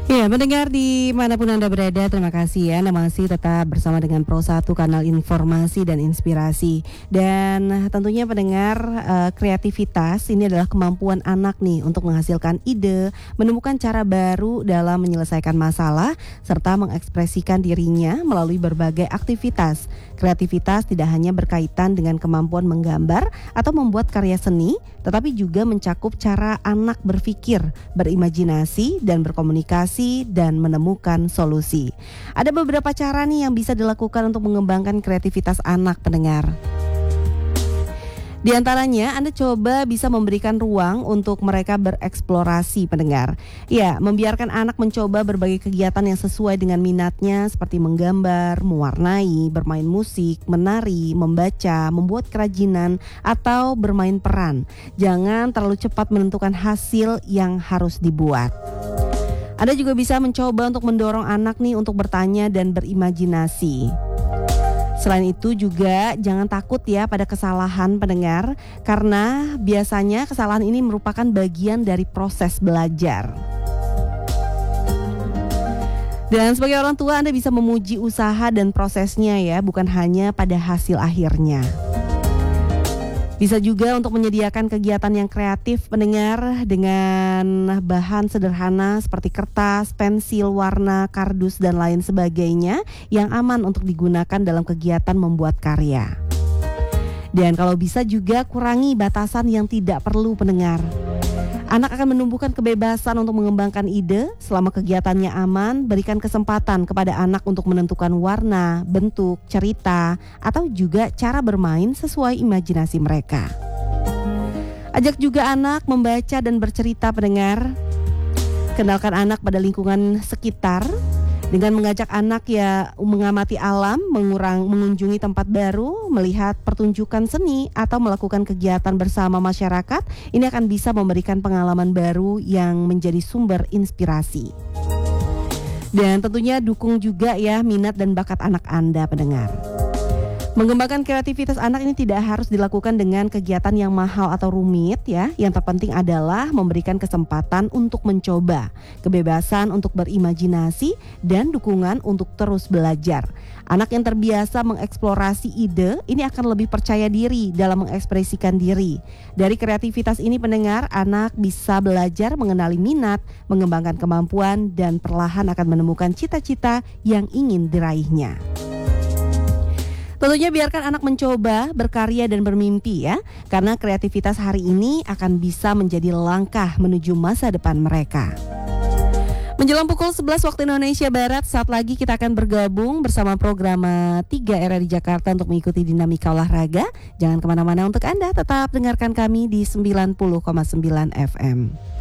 Ya, mendengar dimanapun Anda berada, terima kasih ya. Anda masih tetap bersama dengan Pro 1, kanal informasi dan inspirasi. Dan tentunya pendengar, kreativitas ini adalah kemampuan anak nih untuk menghasilkan ide, menemukan cara baru dalam menyelesaikan masalah, serta mengekspresikan dirinya melalui berbagai aktivitas. Kreativitas tidak hanya berkaitan dengan kemampuan menggambar atau membuat karya seni, tetapi juga mencakup cara anak berpikir, berimajinasi, dan berkomunikasi dan menemukan solusi. Ada beberapa cara nih yang bisa dilakukan untuk mengembangkan kreativitas anak, pendengar. Di antaranya, Anda coba bisa memberikan ruang untuk mereka bereksplorasi, pendengar. Ya, membiarkan anak mencoba berbagai kegiatan yang sesuai dengan minatnya seperti menggambar, mewarnai, bermain musik, menari, membaca, membuat kerajinan, atau bermain peran. Jangan terlalu cepat menentukan hasil yang harus dibuat. Anda juga bisa mencoba untuk mendorong anak nih untuk bertanya dan berimajinasi. Selain itu juga jangan takut ya pada kesalahan, pendengar, karena biasanya kesalahan ini merupakan bagian dari proses belajar. Dan sebagai orang tua, Anda bisa memuji usaha dan prosesnya ya, bukan hanya pada hasil akhirnya. Bisa juga untuk menyediakan kegiatan yang kreatif, pendengar, dengan bahan sederhana seperti kertas, pensil, warna, kardus, dan lain sebagainya yang aman untuk digunakan dalam kegiatan membuat karya. Dan kalau bisa juga kurangi batasan yang tidak perlu, pendengar. Anak akan menumbuhkan kebebasan untuk mengembangkan ide selama kegiatannya aman. Berikan kesempatan kepada anak untuk menentukan warna, bentuk, cerita, atau juga cara bermain sesuai imajinasi mereka. Ajak juga anak membaca dan bercerita, pendengar. Kenalkan anak pada lingkungan sekitar dengan mengajak anak ya mengamati alam, mengunjungi tempat baru, melihat pertunjukan seni, atau melakukan kegiatan bersama masyarakat. Ini akan bisa memberikan pengalaman baru yang menjadi sumber inspirasi. Dan tentunya dukung juga ya minat dan bakat anak Anda, pendengar. Mengembangkan kreativitas anak ini tidak harus dilakukan dengan kegiatan yang mahal atau rumit ya. Yang terpenting adalah memberikan kesempatan untuk mencoba, kebebasan untuk berimajinasi, dan dukungan untuk terus belajar. Anak yang terbiasa mengeksplorasi ide ini akan lebih percaya diri dalam mengekspresikan diri. Dari kreativitas ini, pendengar, anak bisa belajar mengenali minat, mengembangkan kemampuan, dan perlahan akan menemukan cita-cita yang ingin diraihnya. Tentunya biarkan anak mencoba, berkarya, dan bermimpi ya. Karena kreativitas hari ini akan bisa menjadi langkah menuju masa depan mereka. Menjelang pukul 11 waktu Indonesia Barat, saat lagi kita akan bergabung bersama program 3 Era di Jakarta untuk mengikuti dinamika olahraga. Jangan kemana-mana untuk Anda, tetap dengarkan kami di 90,9 FM.